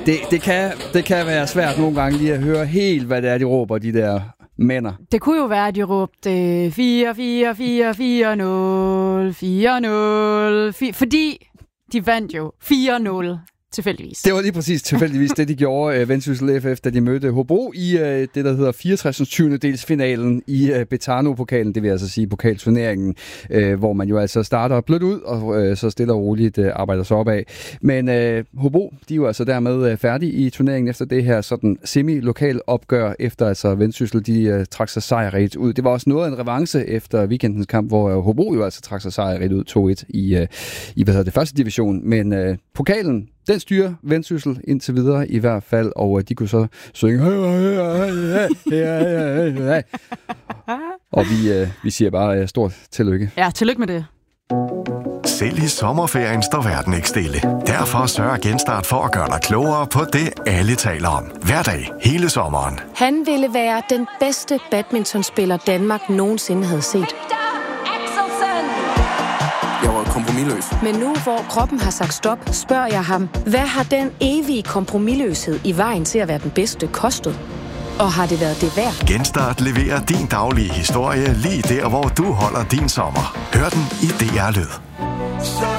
det kan være svært nogle gange lige at høre helt, hvad det er, de råber, de der mænder. Det kunne jo være, at de råbte 4-4-4-4-0, 4-0, fordi de vandt jo 4-0. Tilfældigvis. Det var lige præcis tilfældigvis det, de gjorde Vendsyssel FF, da de mødte Hobro i det, der hedder 64. 20. delsfinalen i Betano-pokalen, det vil altså sige pokalturneringen, hvor man jo altså starter blødt ud, og så stille og roligt arbejder sig opad. Men Hobro, de er jo altså dermed færdige i turneringen efter det her sådan semi-lokal opgør, efter altså Vendsyssel, de trak sig sejrigt ud. Det var også noget af en revanche efter weekendens kamp, hvor Hobro jo altså trak sig sejrigt ud 2-1 i det første division. Men pokalen, den styrer Vendsyssel indtil videre i hvert fald, og de kunne så synge og vi siger bare stort tillykke. Ja, tillykke med det. Selv i sommerferien står verden ikke stille. Derfor sørger Genstart for at gøre dig klogere på det, alle taler om. Hver dag, hele sommeren. Han ville være den bedste badmintonspiller, Danmark nogensinde havde set. Jeg var kompromisløs. Men nu, hvor kroppen har sagt stop, spørger jeg ham, hvad har den evige kompromisløshed i vejen til at være den bedste kostet? Og har det været det værd? Genstart leverer din daglige historie lige der, hvor du holder din sommer. Hør den i DR Lyd.